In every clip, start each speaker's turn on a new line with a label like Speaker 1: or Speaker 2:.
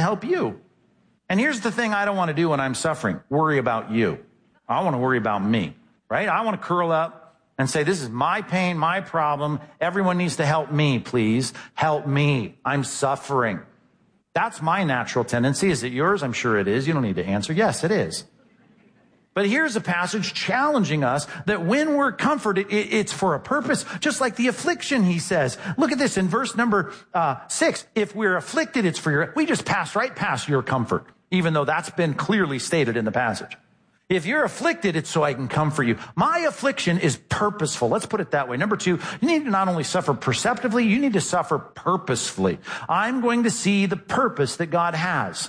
Speaker 1: help you. And here's the thing I don't want to do when I'm suffering, worry about you. I want to worry about me, right? I want to curl up and say, this is my pain, my problem. Everyone needs to help me, please. Help me. I'm suffering. That's my natural tendency. Is it yours? I'm sure it is. You don't need to answer. Yes, it is. But here's a passage challenging us that when we're comforted, it's for a purpose, just like the affliction, he says. Look at this in verse number 6. If we're afflicted, it's for your, we just passed right past your comfort, even though that's been clearly stated in the passage. If you're afflicted, it's so I can comfort you. My affliction is purposeful. Let's put it that way. Number 2, you need to not only suffer perceptively, you need to suffer purposefully. I'm going to see the purpose that God has.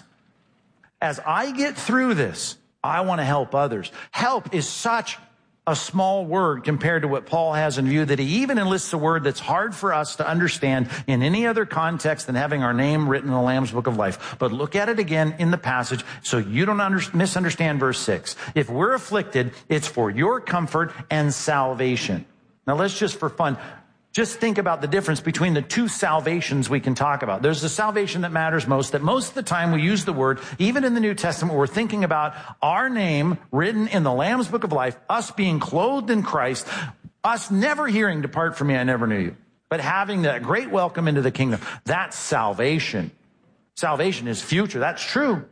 Speaker 1: As I get through this, I want to help others. Help is such a small word compared to what Paul has in view that he even enlists a word that's hard for us to understand in any other context than having our name written in the Lamb's Book of Life. But look at it again in the passage so you don't misunderstand verse 6. If we're afflicted, it's for your comfort and salvation. Now let's just for fun, just think about the difference between the two salvations we can talk about. There's the salvation that matters most, that most of the time we use the word, even in the New Testament, we're thinking about our name written in the Lamb's Book of Life, us being clothed in Christ, us never hearing, depart from me, I never knew you, but having that great welcome into the kingdom. That's salvation. Salvation is future. That's true.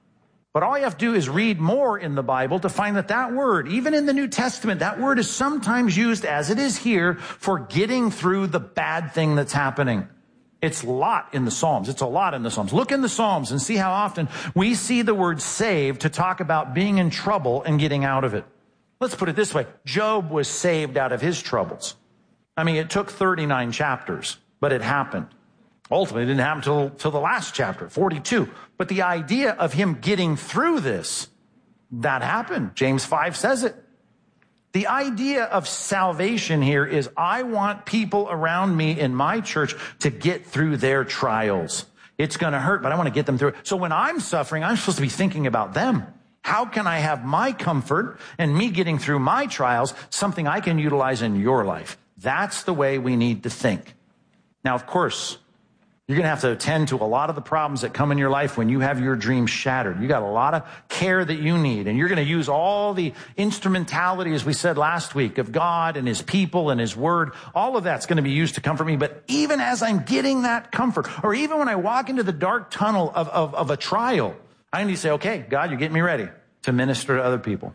Speaker 1: But all you have to do is read more in the Bible to find that word, even in the New Testament, that word is sometimes used as it is here for getting through the bad thing that's happening. It's a lot in the Psalms. It's a lot in the Psalms. Look in the Psalms and see how often we see the word saved to talk about being in trouble and getting out of it. Let's put it this way. Job was saved out of his troubles. I mean, it took 39 chapters, but it happened. Ultimately, it didn't happen till the last chapter, 42. But the idea of him getting through this, that happened. James 5 says it. The idea of salvation here is I want people around me in my church to get through their trials. It's going to hurt, but I want to get them through it. So when I'm suffering, I'm supposed to be thinking about them. How can I have my comfort and me getting through my trials, something I can utilize in your life? That's the way we need to think. Now, of course, you're going to have to attend to a lot of the problems that come in your life when you have your dreams shattered. You got a lot of care that you need, and you're going to use all the instrumentality, as we said last week, of God and his people and his word. All of that's going to be used to comfort me. But even as I'm getting that comfort, or even when I walk into the dark tunnel of a trial, I need to say, okay, God, you're getting me ready to minister to other people.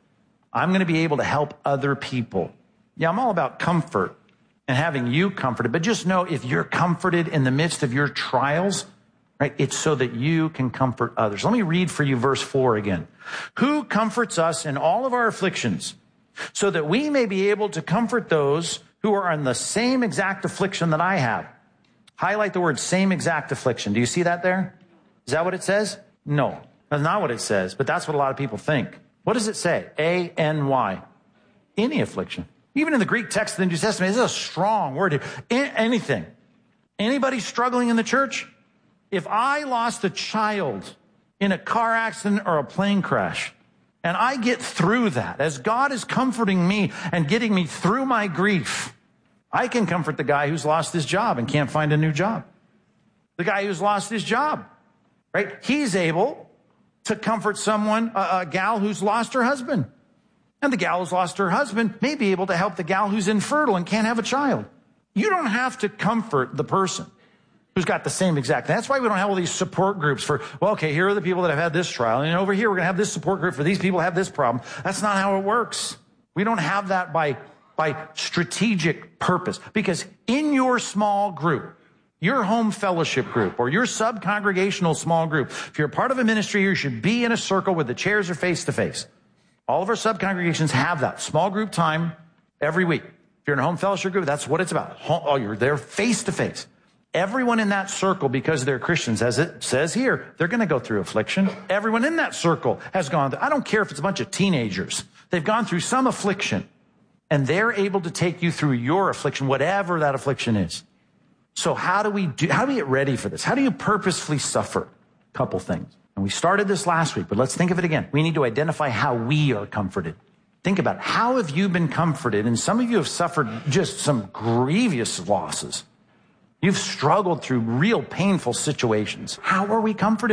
Speaker 1: I'm going to be able to help other people. Yeah, I'm all about comfort and having you comforted. But just know if you're comforted in the midst of your trials, right, it's so that you can comfort others. Let me read for you verse 4 again. Who comforts us in all of our afflictions so that we may be able to comfort those who are in the same exact affliction that I have. Highlight the word same exact affliction. Do you see that there? Is that what it says? No, that's not what it says, but that's what a lot of people think. What does it say? A-N-Y. Any affliction. Even in the Greek text of the New Testament, this is a strong word here. Anything. Anybody struggling in the church? If I lost a child in a car accident or a plane crash, and I get through that, as God is comforting me and getting me through my grief, I can comfort the guy who's lost his job and can't find a new job. The guy who's lost his job, right? He's able to comfort someone, a gal who's lost her husband. And the gal who's lost her husband may be able to help the gal who's infertile and can't have a child. You don't have to comfort the person who's got the same exact thing. That's why we don't have all these support groups for, well, okay, here are the people that have had this trial. And over here, we're going to have this support group for these people who have this problem. That's not how it works. We don't have that by strategic purpose. Because in your small group, your home fellowship group or your sub-congregational small group, if you're a part of a ministry, you should be in a circle where the chairs are face to face. All of our sub-congregations have that small group time every week. If you're in a home fellowship group, that's what it's about. Oh, you're there face to face. Everyone in that circle, because they're Christians, as it says here, they're going to go through affliction. Everyone in that circle has gone through. I don't care if it's a bunch of teenagers. They've gone through some affliction, and they're able to take you through your affliction, whatever that affliction is. So how do we get ready for this? How do you purposefully suffer? A couple things. And we started this last week, but let's think of it again. We need to identify how we are comforted. Think about it. How have you been comforted? And some of you have suffered just some grievous losses. You've struggled through real painful situations. How are we comforted?